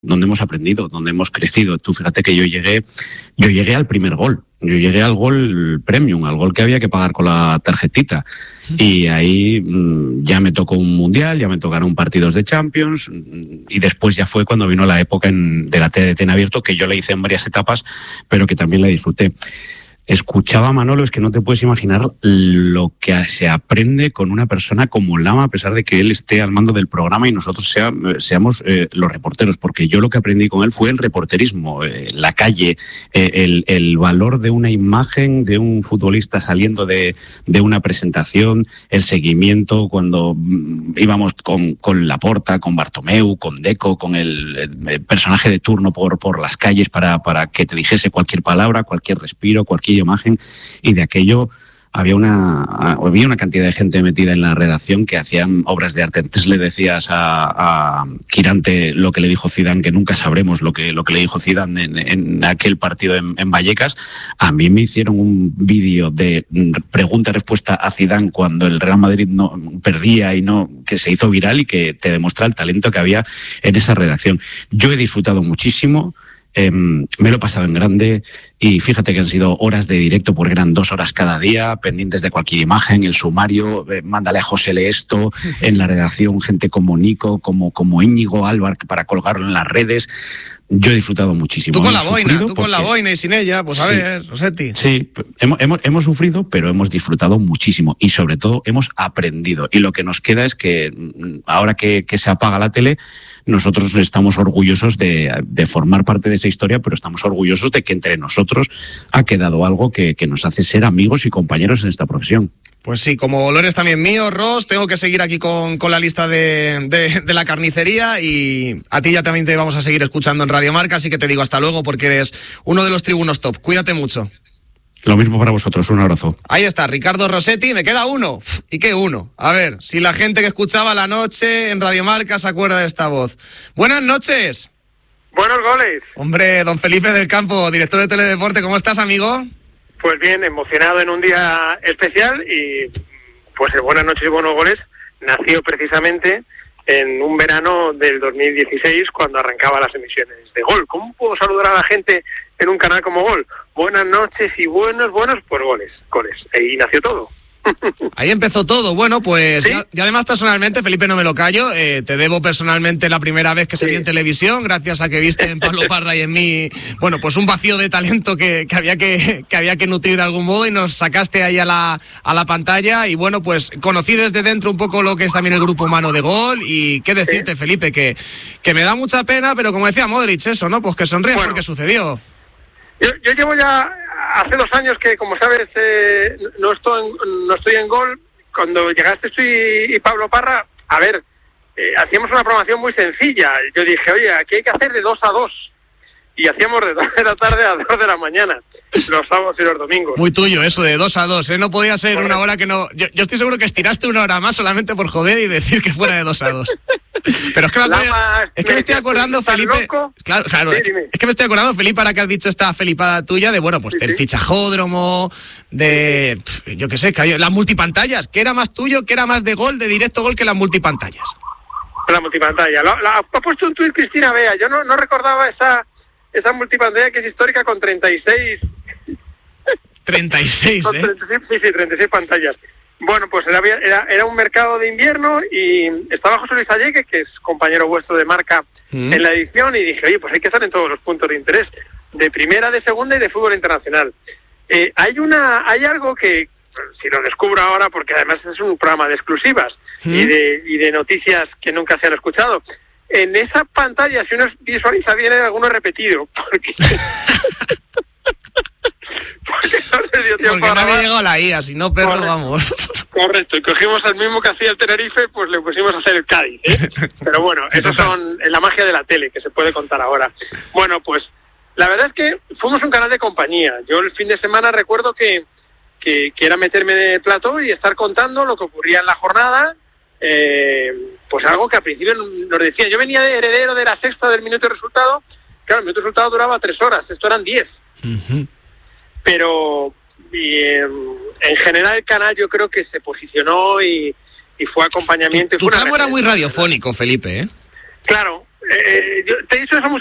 donde hemos aprendido, donde hemos crecido. Tú fíjate que yo llegué al primer gol. Yo llegué al gol premium, al gol que había que pagar con la tarjetita. Y ahí ya me tocó un mundial, ya me tocaron partidos de Champions, y después ya fue cuando vino la época de la TDT en abierto, que yo la hice en varias etapas, pero que también la disfruté. Escuchaba a Manolo, es que no te puedes imaginar lo que se aprende con una persona como Lama, a pesar de que él esté al mando del programa y nosotros seamos los reporteros, porque yo lo que aprendí con él fue el reporterismo, la calle, el valor de una imagen de un futbolista saliendo de una presentación, el seguimiento cuando íbamos con Laporta, con Bartomeu, con Deco, con el personaje de turno por las calles para que te dijese cualquier palabra, cualquier respiro, cualquier imagen, y de aquello había una cantidad de gente metida en la redacción que hacían obras de arte. Antes le decías a Quirante lo que le dijo Zidane, que nunca sabremos lo que le dijo Zidane en aquel partido en Vallecas. A mí me hicieron un vídeo de pregunta-respuesta a Zidane cuando el Real Madrid no perdía que se hizo viral y que te demuestra el talento que había en esa redacción. Yo he disfrutado muchísimo. Me lo he pasado en grande y fíjate que han sido horas de directo porque eran 2 horas cada día, pendientes de cualquier imagen, el sumario, mándale a José le esto, en la redacción gente como Nico, como Íñigo, Álvaro, para colgarlo en las redes. Yo he disfrutado muchísimo. Tú con la boina y sin ella, pues a ver, Rossetti. Sí, hemos sufrido, pero hemos disfrutado muchísimo y sobre todo hemos aprendido. Y lo que nos queda es que ahora que se apaga la tele, nosotros estamos orgullosos de formar parte de esa historia, pero estamos orgullosos de que entre nosotros ha quedado algo que nos hace ser amigos y compañeros en esta profesión. Pues sí, como lo eres también mío, Ross, tengo que seguir aquí con la lista de la carnicería, y a ti ya también te vamos a seguir escuchando en Radio Marca, así que te digo hasta luego porque eres uno de los tribunos top. Cuídate mucho. Lo mismo para vosotros, un abrazo. Ahí está, Ricardo Rossetti, me queda uno. ¿Y qué uno? A ver, si la gente que escuchaba la noche en Radio Marca se acuerda de esta voz. Buenas noches. Buenos goles. Hombre, don Felipe del Campo, director de Teledeporte, ¿cómo estás, amigo? Pues bien, emocionado en un día especial, y pues el Buenas noches y buenos goles nació precisamente en un verano del 2016 cuando arrancaba las emisiones de Gol. ¿Cómo puedo saludar a la gente en un canal como Gol? Buenas noches y buenos, pues goles. Ahí nació todo. Ahí empezó todo. Bueno, pues ¿Sí? y además personalmente, Felipe, no me lo callo, te debo personalmente la primera vez que salí en televisión, gracias a que viste en Pablo Parra y en mí, bueno, pues un vacío de talento que había que nutrir de algún modo, y nos sacaste ahí a la pantalla, y bueno, pues conocí desde dentro un poco lo que es también el grupo humano de Gol, y qué decirte, Felipe, que me da mucha pena, pero como decía Modric, eso, ¿no? Pues que sonrías porque sucedió. Yo llevo ya hace 2 años que, como sabes, no estoy en Gol. Cuando llegaste tú y Pablo Parra, a ver, hacíamos una programación muy sencilla. Yo dije, oye, aquí hay que hacer de 2 a 2. Y hacíamos de 2 de la tarde a 2 de la mañana, los sábados y los domingos. Muy tuyo eso, de 2 a 2, ¿eh? No podía ser una hora que no... Yo estoy seguro que estiraste 1 hora más solamente por joder y decir que fuera de 2 a 2. Pero es que me estoy acordando, Felipe... Claro, sí, es que me estoy acordando, Felipe, ahora que has dicho esta felipada tuya de, bueno, pues del fichajódromo, de... yo qué sé, las multipantallas. ¿Qué era más tuyo, qué era más de Gol, de directo Gol, que las multipantallas? La multipantalla. Ha puesto un tuit Cristina Bea. Yo no recordaba esa multipantalla que es histórica con 36... 36, con 36 pantallas. Bueno, pues era un mercado de invierno y estaba José Luis Allegue, que es compañero vuestro de Marca en la edición, y dije, oye, pues hay que estar en todos los puntos de interés, de primera, de segunda y de fútbol internacional. Hay algo que, si lo descubro ahora, porque además es un programa de exclusivas y de noticias que nunca se han escuchado. En esa pantalla, si uno visualiza bien, hay alguno repetido, porque no se dio tiempo. Porque no había llegado la IA, si no, perro, vamos. Correcto, y cogimos al mismo que hacía el Tenerife, pues le pusimos a hacer el Cádiz, ¿eh? Pero bueno, esas son la magia de la tele, que se puede contar ahora. Bueno, pues la verdad es que fuimos un canal de compañía. Yo el fin de semana recuerdo que era meterme de plató y estar contando lo que ocurría en la jornada, pues algo que al principio nos decían. Yo venía de heredero de la sexta del minuto de resultado. Claro, el minuto de resultado duraba 3 horas, esto eran 10. Pero en general el canal yo creo que se posicionó y fue acompañamiento. Tu tramo era muy radiofónico, Felipe, ¿eh? Claro, te he dicho esa música